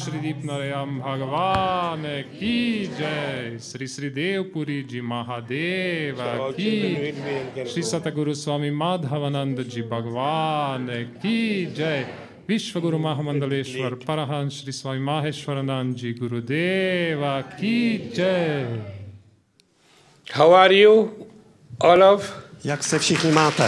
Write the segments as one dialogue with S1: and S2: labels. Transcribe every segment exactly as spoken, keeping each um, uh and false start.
S1: Shri Deepnarayam Bhagavane ki jai. Sri Sri Devpuri Ji Mahadeva ki. Shri Sataguru Swami Madhavananda Ji Bhagavane ki jai. Vishwaguru Mahamandaleshwar Parahan Shri Swami Maheshwaranand Ji Gurudeva ki jai.
S2: How are you, all of?
S3: Jak se všichni máte?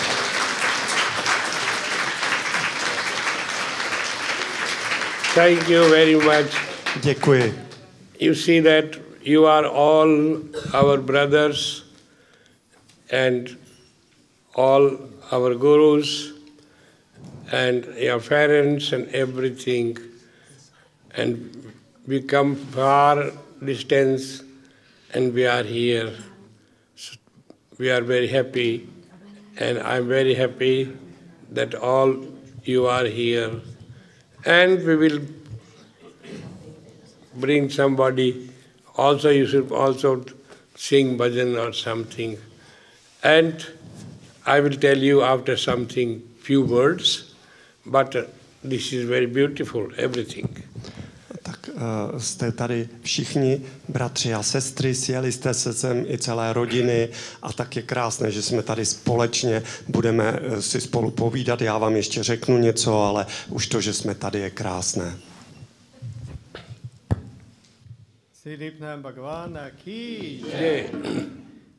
S2: Thank you very much.
S3: Děkuji.
S2: You see that you are all our brothers and all our gurus and your parents and everything, and we come far distance and we are here. So we are very happy, and I'm very happy that all you are here. And we will bring somebody, also you should also sing bhajan or something. And I will tell you after something, few words, but uh, this is very beautiful, everything.
S3: Tak uh, jste tady všichni bratři a sestry, sjeli jste se sem i celé rodiny a tak je krásné, že jsme tady společně, budeme uh, si spolu povídat, já vám ještě řeknu něco, ale už to, že jsme tady, je krásné.
S4: Sri Deepnarayam Bhagavana ki
S2: Jai.